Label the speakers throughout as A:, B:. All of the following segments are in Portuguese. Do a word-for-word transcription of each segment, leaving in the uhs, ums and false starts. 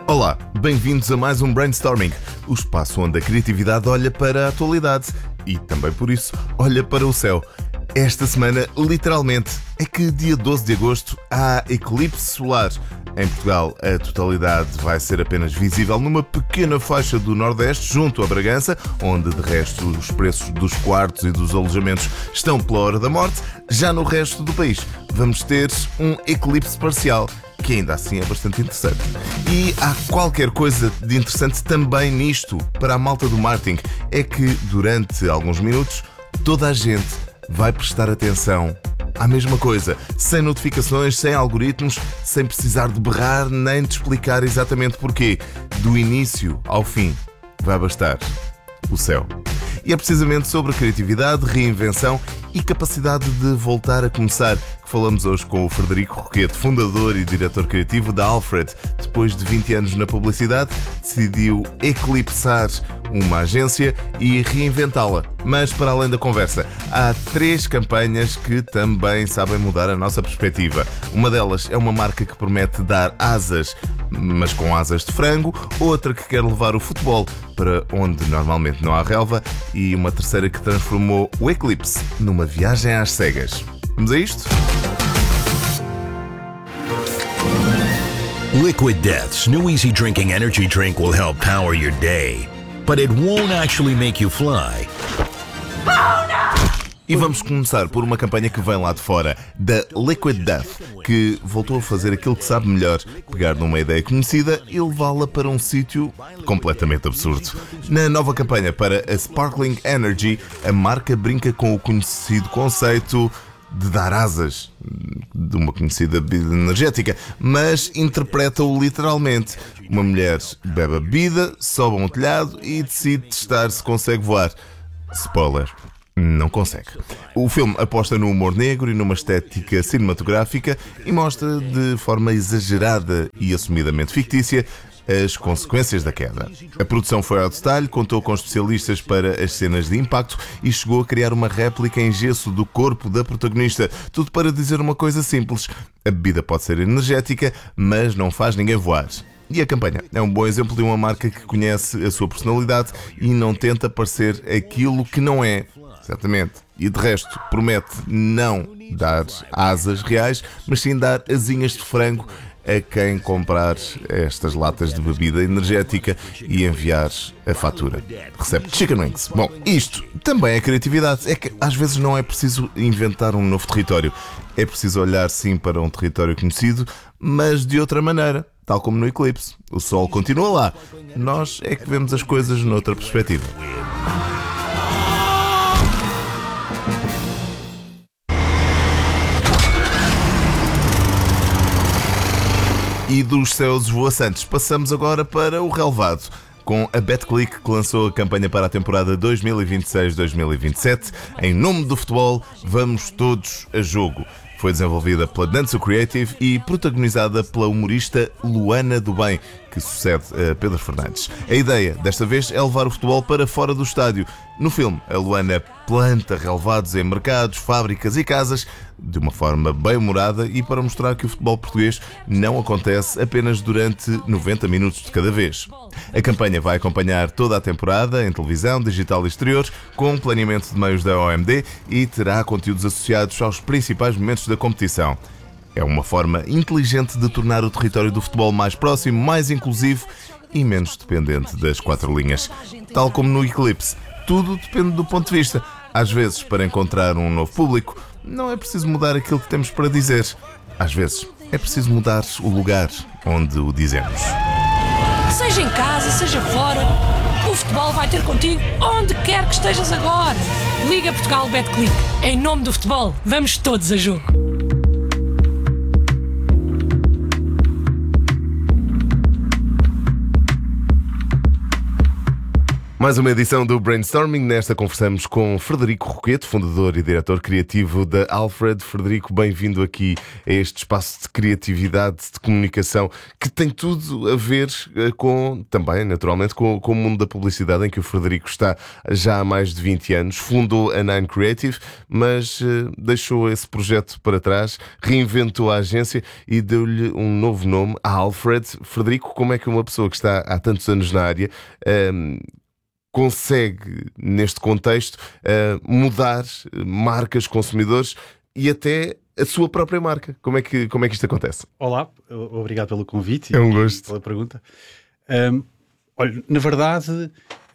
A: Olá, bem-vindos a mais um Brainstorming, o espaço onde a criatividade olha para a atualidade e também por isso olha para o céu. Esta semana, literalmente, é que dia doze de agosto há eclipse solar. Em Portugal, a totalidade vai ser apenas visível numa pequena faixa do Nordeste, junto a Bragança, onde de resto os preços dos quartos e dos alojamentos estão pela hora da morte. Já no resto do país, vamos ter um eclipse parcial, que ainda assim é bastante interessante. E há qualquer coisa de interessante também nisto, para a malta do marketing, é que durante alguns minutos toda a gente vai prestar atenção à mesma coisa, sem notificações, sem algoritmos, sem precisar de berrar nem de explicar exatamente porquê. Do início ao fim, vai bastar o céu. E é precisamente sobre criatividade, reinvenção e capacidade de voltar a começar que falamos hoje com o Frederico Roquete, fundador e diretor criativo da Alfred. Depois de vinte anos na publicidade, decidiu eclipsar uma agência e reinventá-la. Mas, para além da conversa, há três campanhas que também sabem mudar a nossa perspectiva. Uma delas é uma marca que promete dar asas, mas com asas de frango. Outra que quer levar o futebol para onde normalmente não há relva. E uma terceira que transformou o eclipse numa viagem às cegas. Vamos a isto?
B: Liquid Death's new easy drinking energy drink will help power your day, but it won't actually make you fly.
A: E vamos começar por uma campanha que vem lá de fora, da Liquid Death, que voltou a fazer aquilo que sabe melhor, pegar numa ideia conhecida e levá-la para um sítio completamente absurdo. Na nova campanha para a Sparkling Energy, a marca brinca com o conhecido conceito de dar asas de uma conhecida bebida energética, mas interpreta-o literalmente. Uma mulher bebe a bebida, sobe a um telhado e decide testar se consegue voar. Spoiler: não consegue. O filme aposta no humor negro e numa estética cinematográfica e mostra de forma exagerada e assumidamente fictícia as consequências da queda. A produção foi ao detalhe, contou com especialistas para as cenas de impacto e chegou a criar uma réplica em gesso do corpo da protagonista. Tudo para dizer uma coisa simples: a bebida pode ser energética, mas não faz ninguém voar. E a campanha é um bom exemplo de uma marca que conhece a sua personalidade e não tenta parecer aquilo que não é. Exatamente. E de resto, promete não dar asas reais, mas sim dar asinhas de frango a quem comprar estas latas de bebida energética e enviar a fatura. Recebe chicken wings. Bom, isto também é criatividade. É que às vezes não é preciso inventar um novo território. É preciso olhar sim para um território conhecido, mas de outra maneira. Tal como no eclipse. O sol continua lá. Nós é que vemos as coisas noutra perspectiva. E dos céus esvoaçantes passamos agora para o relevado, com a Betclic, que lançou a campanha para a temporada dois mil e vinte e seis dois mil e vinte e sete. Em nome do futebol, vamos todos a jogo. Foi desenvolvida pela Danço Creative e protagonizada pela humorista Luana do Bem, que sucede a Pedro Fernandes. A ideia, desta vez, é levar o futebol para fora do estádio. No filme, a Luana planta relevados em mercados, fábricas e casas, de uma forma bem humorada e para mostrar que o futebol português não acontece apenas durante noventa minutos de cada vez. A campanha vai acompanhar toda a temporada em televisão, digital e exterior, com planeamento de meios da O M D e terá conteúdos associados aos principais momentos da competição. É uma forma inteligente de tornar o território do futebol mais próximo, mais inclusivo e menos dependente das quatro linhas. Tal como no eclipse, tudo depende do ponto de vista. Às vezes, para encontrar um novo público, não é preciso mudar aquilo que temos para dizer. Às vezes, é preciso mudar o lugar onde o dizemos.
C: Seja em casa, seja fora, o futebol vai ter contigo onde quer que estejas agora. Liga Portugal Betclic. Em nome do futebol, vamos todos a jogo.
A: Mais Mais uma edição do Brainstorming. Nesta conversamos com Frederico Roquete, fundador e diretor criativo da Alfred. Frederico, bem-vindo aqui a este espaço de criatividade, de comunicação, que tem tudo a ver com, também, naturalmente, com, com o mundo da publicidade, em que o Frederico está já há mais de vinte anos. Fundou a Nine Creative, mas uh, deixou esse projeto para trás, reinventou a agência e deu-lhe um novo nome, a Alfred. Frederico, como é que uma pessoa que está há tantos anos na área um, consegue, neste contexto, uh, mudar marcas, consumidores e até a sua própria marca? Como é que, como é que isto acontece?
D: Olá, obrigado pelo convite
A: é um
D: e
A: gosto.
D: pela pergunta. Um, olha, na verdade, uh,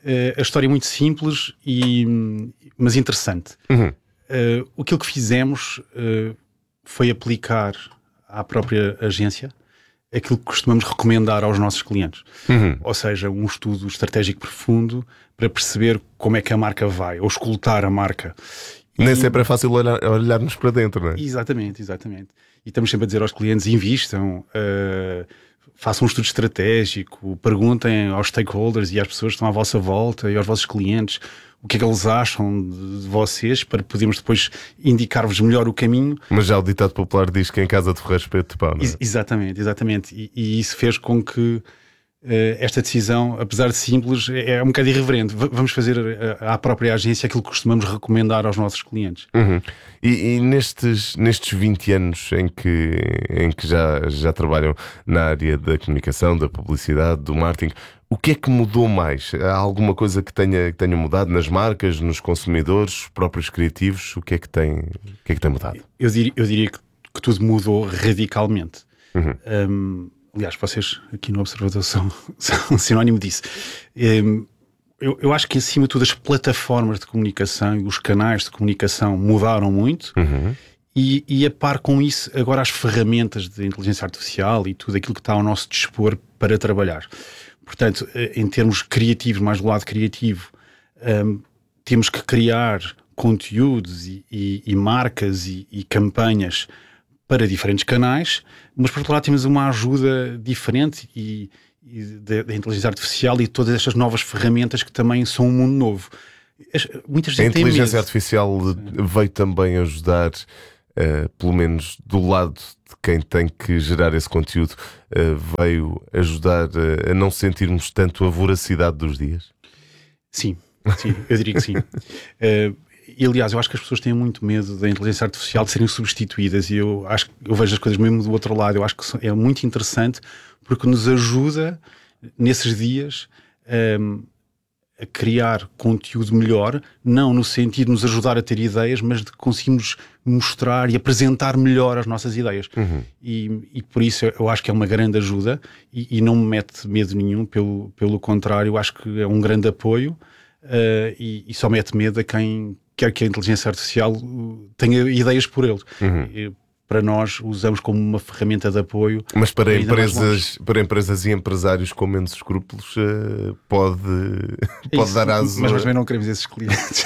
D: a história é muito simples, e, mas interessante.
A: Uhum.
D: Uh, aquilo que fizemos uh, foi aplicar à própria agência aquilo que costumamos recomendar aos nossos clientes.
A: Uhum.
D: Ou seja, um estudo estratégico profundo para perceber como é que a marca vai, ou escutar a marca.
A: Nem
D: e...
A: sempre é fácil olhar, olharmos para dentro, não é?
D: Exatamente, exatamente. E estamos sempre a dizer aos clientes: invistam, uh, façam um estudo estratégico, perguntem aos stakeholders e às pessoas que estão à vossa volta e aos vossos clientes o que é que eles acham de vocês, para podermos depois indicar-vos melhor o caminho.
A: Mas já o ditado popular diz que em casa de ferreiros espeto de pau, não é?
D: Ex- exatamente, exatamente. E, e isso fez com que uh, esta decisão, apesar de simples, é, é um bocado irreverente. V- vamos fazer à própria agência aquilo que costumamos recomendar aos nossos clientes.
A: Uhum. E, e nestes, nestes vinte anos em que, em que já, já trabalham na área da comunicação, da publicidade, do marketing, o que é que mudou mais? Há alguma coisa que tenha, que tenha mudado nas marcas, nos consumidores, próprios criativos? O que é que tem, o que é que tem mudado?
D: Eu diria, eu diria que, que tudo mudou radicalmente.
A: Uhum.
D: Um, aliás, vocês aqui no Observador são, são um sinónimo disso. Um, eu, eu acho que, acima de tudo, as plataformas de comunicação e os canais de comunicação mudaram muito.
A: Uhum.
D: E, e a par com isso, agora as ferramentas de inteligência artificial e tudo aquilo que está ao nosso dispor para trabalhar. Portanto, em termos criativos, mais do lado criativo, um, temos que criar conteúdos e, e, e marcas e, e campanhas para diferentes canais, mas por outro lado temos uma ajuda diferente e, e da, da inteligência artificial e todas estas novas ferramentas que também são um mundo novo. As, muitas
A: A
D: gente tem
A: inteligência
D: medo.
A: artificial veio também ajudar, uh, pelo menos do lado de quem tem que gerar esse conteúdo, uh, veio ajudar uh, a não sentirmos tanto a voracidade dos dias?
D: Sim, sim, eu diria que sim. Uh, e aliás, eu acho que as pessoas têm muito medo da inteligência artificial de serem substituídas, e eu acho que eu vejo as coisas mesmo do outro lado. Eu acho que é muito interessante porque nos ajuda nesses dias um, a criar conteúdo melhor, não no sentido de nos ajudar a ter ideias, mas de conseguirmos mostrar e apresentar melhor as nossas ideias.
A: Uhum.
D: E, e por isso eu acho que é uma grande ajuda, e, e não me mete medo nenhum, pelo, pelo contrário, eu acho que é um grande apoio, uh, e, e só mete medo a quem quer que a inteligência artificial tenha ideias por ele.
A: Uhum.
D: E, para nós, usamos como uma ferramenta de apoio.
A: Mas para
D: ainda mais
A: empresas, para empresas e empresários com menos escrúpulos, uh, pode, pode
D: Isso,
A: dar aso.
D: mas, mas também não queremos esses clientes.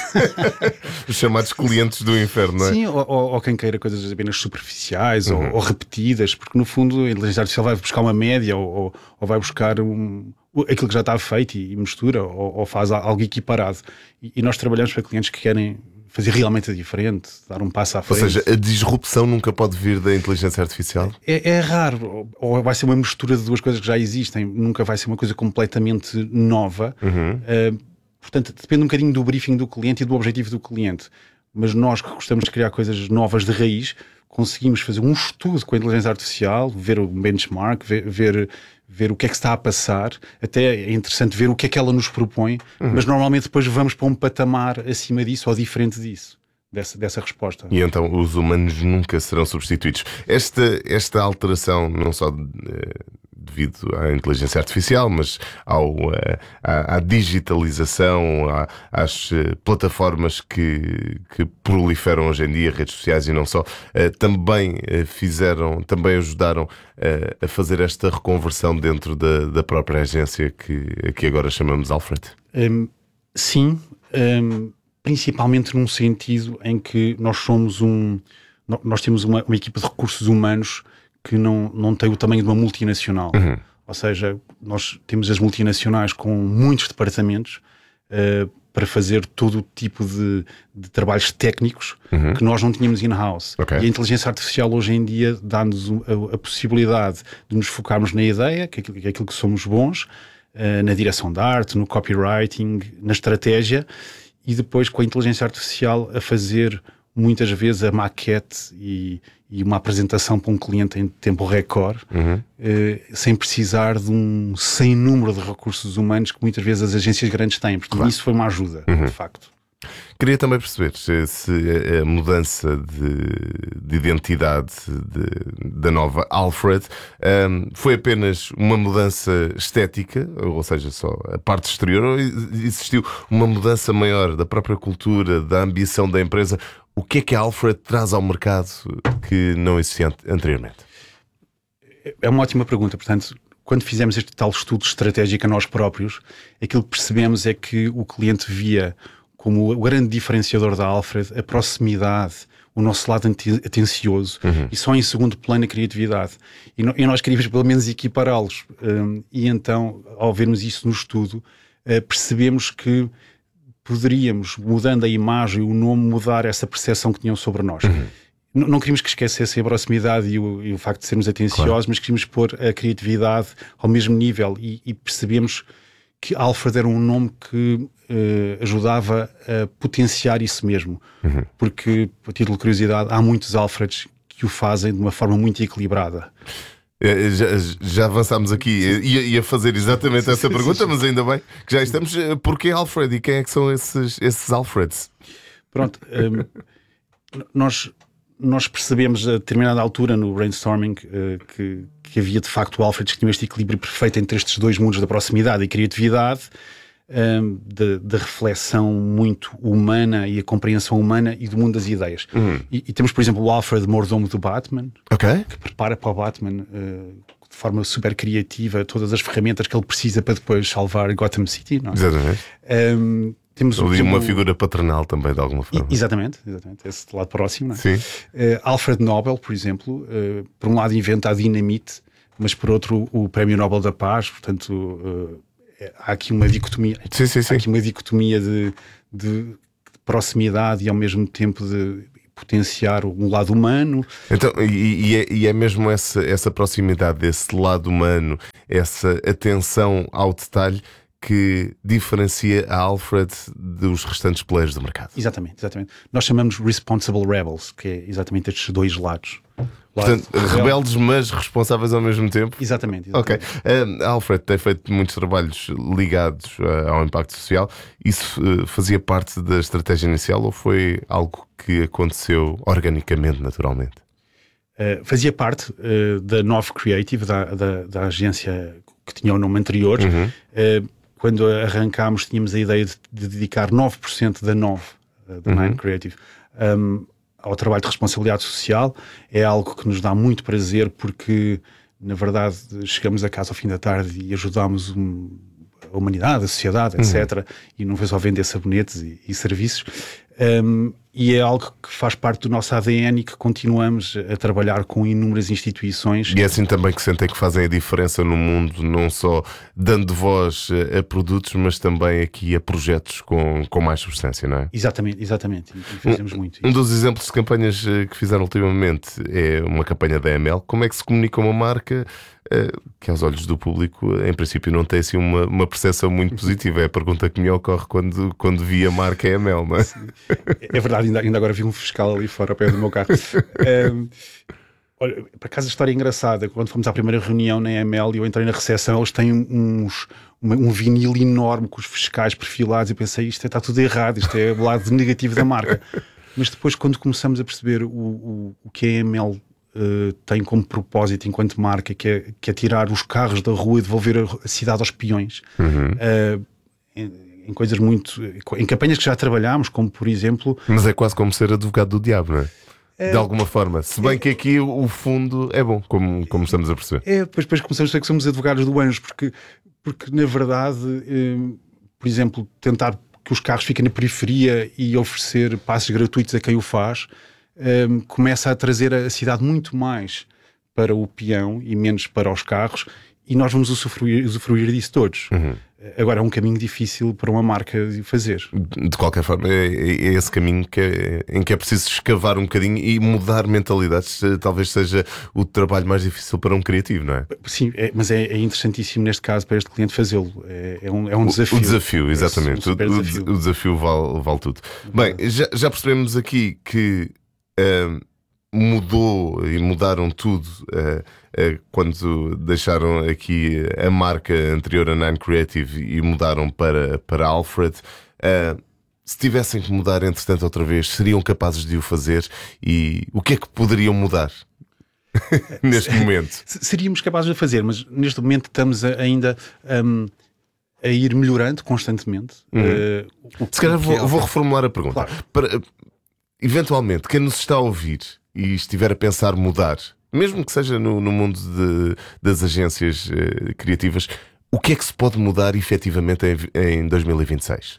A: Os chamados clientes do inferno, não é?
D: Sim, ou, ou, ou quem queira coisas apenas superficiais,
A: Uhum.
D: ou, ou repetidas, porque no fundo a inteligência artificial vai buscar uma média, ou, ou, ou vai buscar um, aquilo que já está feito e, e mistura, ou, ou faz algo equiparado. E, e nós trabalhamos para clientes que querem fazer realmente a diferente, dar um passo à frente.
A: Ou seja, a disrupção nunca pode vir da inteligência artificial?
D: É, é raro, ou vai ser uma mistura de duas coisas que já existem, nunca vai ser uma coisa completamente nova.
A: Uhum.
D: Uh, portanto, depende um bocadinho do briefing do cliente e do objetivo do cliente. Mas nós que gostamos de criar coisas novas de raiz, conseguimos fazer um estudo com a inteligência artificial, ver o benchmark, ver, ver, ver o que é que está a passar. Até é interessante ver o que é que ela nos propõe, uhum. mas normalmente depois vamos para um patamar acima disso ou diferente disso, dessa, dessa resposta.
A: E então os humanos nunca serão substituídos. Esta, esta alteração, não só de, devido à inteligência artificial, mas ao, à, à digitalização, à, às plataformas que, que proliferam hoje em dia, redes sociais e não só, também fizeram, também ajudaram a fazer esta reconversão dentro da, da própria agência que, que agora chamamos Alfred?
D: Um, sim, um, principalmente num sentido em que nós somos um... Nós temos uma, uma equipa de recursos humanos que não, não tem o tamanho de uma multinacional.
A: Uhum.
D: Ou seja, nós temos as multinacionais com muitos departamentos, uh, para fazer todo o tipo de, de trabalhos técnicos uhum. que nós não tínhamos in-house.
A: Okay.
D: E a inteligência artificial hoje em dia dá-nos a, a possibilidade de nos focarmos na ideia, que é aquilo que, é aquilo que somos bons, uh, na direção de arte, no copywriting, na estratégia, e depois com a inteligência artificial a fazer muitas vezes a maquete e, e uma apresentação para um cliente em tempo recorde, uhum. eh, sem precisar de um sem número de recursos humanos que muitas vezes as agências grandes têm. Portanto, claro. Isso foi uma ajuda, uhum. de facto.
A: Queria também perceber se, se a mudança de, de identidade de, da nova Alfred um, foi apenas uma mudança estética, ou seja, só a parte exterior, ou existiu uma mudança maior da própria cultura, da ambição da empresa? O que é que a Alfred traz ao mercado que não existia anteriormente?
D: É uma ótima pergunta. Portanto, quando fizemos este tal estudo estratégico a nós próprios, aquilo que percebemos é que o cliente via como o grande diferenciador da Alfred a proximidade, o nosso lado atencioso, uhum. e só em segundo plano a criatividade. E, no, e nós queríamos pelo menos equipará-los. Um, e então, ao vermos isso no estudo, uh, percebemos que poderíamos, mudando a imagem, o nome, mudar essa percepção que tinham sobre nós. Uhum. Não, não queríamos que esquecessem a proximidade e o, e o facto de sermos atenciosos, claro. Mas queríamos pôr a criatividade ao mesmo nível e, e percebemos que Alfred era um nome que uh, ajudava a potenciar isso mesmo. Uhum. Porque, a título de curiosidade, há muitos Alfreds que o fazem de uma forma muito equilibrada.
A: Já, já avançámos aqui, ia, ia fazer exatamente essa pergunta, mas ainda bem que já estamos. Porquê Alfred e quem é que são esses, esses Alfreds?
D: Pronto, um, nós, nós percebemos a determinada altura no brainstorming uh, que, que havia de facto Alfreds que tinham este equilíbrio perfeito entre estes dois mundos da proximidade e criatividade, um, da reflexão muito humana e a compreensão humana e do mundo das ideias. Uhum. E, e temos, por exemplo, o Alfred mordomo do Batman, okay. que prepara para o Batman uh, de forma super criativa todas as ferramentas que ele precisa para depois salvar Gotham City. Não é?
A: Exatamente.
D: Um, temos
A: ali uma figura paternal também, de alguma forma.
D: Exatamente, exatamente, esse lado próximo. Não é?
A: Sim.
D: Uh, Alfred Nobel, por exemplo, uh, por um lado inventa a dinamite, mas por outro o Prémio Nobel da Paz, portanto... Uh, há aqui uma dicotomia,
A: sim, sim, sim.
D: Há aqui uma dicotomia de, de, de proximidade e ao mesmo tempo de potenciar um lado humano.
A: Então, e, e, é, e é mesmo essa, essa proximidade desse lado humano, essa atenção ao detalhe que diferencia a Alfred dos restantes players do mercado.
D: Exatamente, exatamente. Nós chamamos Responsible Rebels, que é exatamente estes dois lados.
A: Portanto, rebeldes, mas responsáveis ao mesmo tempo.
D: Exatamente. exatamente.
A: Ok. Uh, a Alfred tem feito muitos trabalhos ligados uh, ao impacto social. Isso uh, fazia parte da estratégia inicial ou foi algo que aconteceu organicamente, naturalmente?
D: Uh, fazia parte uh, da Nove Creative, da, da, da agência que tinha o nome anterior. Uhum. Uh, quando arrancámos, tínhamos a ideia de, de dedicar nove por cento da Nove, uh, da uhum. Nine Creative, um, ao trabalho de responsabilidade social. É algo que nos dá muito prazer porque, na verdade, chegamos a casa ao fim da tarde e ajudámos um, a humanidade, a sociedade, etcétera. Uhum. E não foi só vender sabonetes e, e serviços. Um, e é algo que faz parte do nosso A D N e que continuamos a trabalhar com inúmeras instituições.
A: E é assim também que sentem que fazem a diferença no mundo, não só dando voz a produtos, mas também aqui a projetos com, com mais substância, não é?
D: Exatamente, exatamente. E fazemos
A: um,
D: muito.
A: Um dos exemplos de campanhas que fizeram ultimamente é uma campanha da M L. Como é que se comunica uma marca que aos olhos do público, em princípio, não tem assim uma, uma percepção muito positiva? É a pergunta que me ocorre quando, quando vi a marca M L, não é?
D: É verdade, ainda, ainda agora vi um fiscal ali fora ao pé do meu carro. um, olha, por acaso a história é engraçada. Quando fomos à primeira reunião na M L e eu entrei na recepção, eles têm uns, uma, um vinil enorme com os fiscais perfilados e pensei, isto está tudo errado, isto é o lado negativo da marca. Mas depois, quando começamos a perceber o, o, o que a M L Uh, tem como propósito enquanto marca, que é, que é tirar os carros da rua e devolver a, a cidade aos peões, uhum. uh, em, em coisas muito, em campanhas que já trabalhámos, como por exemplo...
A: Mas é quase como ser advogado do diabo, não é? É, de alguma forma, se bem é, que aqui o, o fundo é bom, como, como estamos a perceber.
D: É, depois, depois começamos a dizer que somos advogados do anjo, porque, porque na verdade, uh, por exemplo, tentar que os carros fiquem na periferia e oferecer passes gratuitos a quem o faz, Um, começa a trazer a cidade muito mais para o peão e menos para os carros, e nós vamos usufruir, usufruir disso todos. Uhum. Agora é um caminho difícil para uma marca de fazer.
A: De qualquer forma, é, é esse caminho que é, em que é preciso escavar um bocadinho e mudar mentalidades. Talvez seja o trabalho mais difícil para um criativo, não é?
D: Sim, é, mas é, é interessantíssimo neste caso para este cliente fazê-lo. É, é, um, é um desafio.
A: O desafio, exatamente.
D: É um
A: o,
D: desafio.
A: o desafio vale, vale tudo. Bem, já, já percebemos aqui que uh, mudou e mudaram tudo uh, uh, quando deixaram aqui a marca anterior a Nine Creative e mudaram para, para Alfred. Uh, se tivessem que mudar entretanto outra vez, seriam capazes de o fazer? E o que é que poderiam mudar neste momento?
D: Seríamos capazes de fazer, mas neste momento estamos a, ainda um, a ir melhorando constantemente.
A: Uhum.
D: Uh,
A: se calhar vou,
D: é
A: vou reformular a pergunta.
D: Claro.
A: Para, eventualmente, quem nos está a ouvir e estiver a pensar mudar, mesmo que seja no, no mundo de, das agências uh, criativas, o que é que se pode mudar efetivamente em, em dois mil e vinte e seis?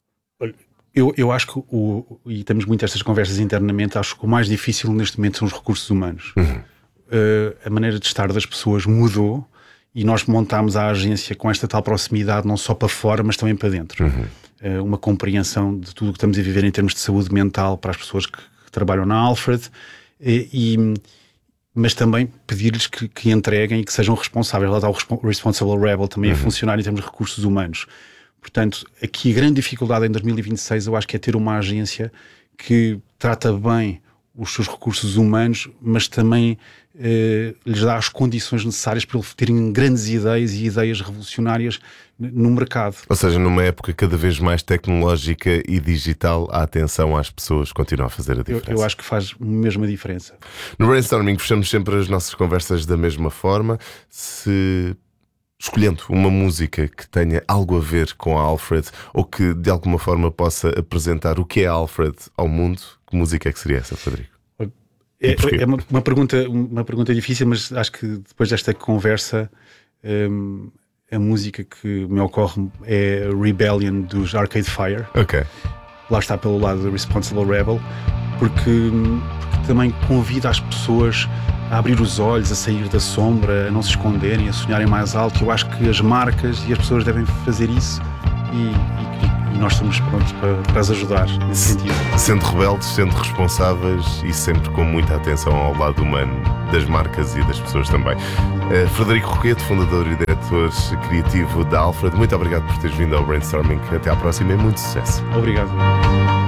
D: Eu, eu acho que, o, e temos muitas estas conversas internamente, acho que o mais difícil neste momento são os recursos humanos. Uhum. Uh, a maneira de estar das pessoas mudou e nós montámos a agência com esta tal proximidade não só para fora, mas também para dentro. Uhum. Uh, uma compreensão de tudo o que estamos a viver em termos de saúde mental para as pessoas que, que trabalham na Alfred. E, mas também pedir-lhes que, que entreguem e que sejam responsáveis. Lá está o Responsible Rebel também uhum. a funcionar em termos de recursos humanos. Portanto, aqui a grande dificuldade em dois mil e vinte e seis eu acho que é ter uma agência que trata bem os seus recursos humanos, mas também eh, lhes dá as condições necessárias para eles terem grandes ideias e ideias revolucionárias no mercado.
A: Ou seja, numa época cada vez mais tecnológica e digital, a atenção às pessoas continua a fazer a diferença.
D: Eu, eu acho que faz mesmo a diferença.
A: No Brainstorming fechamos sempre as nossas conversas da mesma forma. Se escolhendo uma música que tenha algo a ver com a Alfred ou que de alguma forma possa apresentar o que é a Alfred ao mundo, que música é que seria essa, Frederico?
D: É, é uma, uma, pergunta, uma pergunta difícil, mas acho que depois desta conversa um, a música que me ocorre é Rebellion dos Arcade Fire.
A: Ok.
D: Lá está pelo lado do Responsible Rebel, porque, porque também convida as pessoas a abrir os olhos, a sair da sombra, a não se esconderem, a sonharem mais alto. Eu acho que as marcas e as pessoas devem fazer isso e, e, e nós estamos prontos para, para as ajudar nesse sentido.
A: Sendo rebeldes, sendo responsáveis e sempre com muita atenção ao lado humano das marcas e das pessoas também. Uh, Frederico Roquete, fundador e diretor criativo da Alfred, muito obrigado por teres vindo ao Brainstorming. Até à próxima e muito sucesso.
D: Obrigado.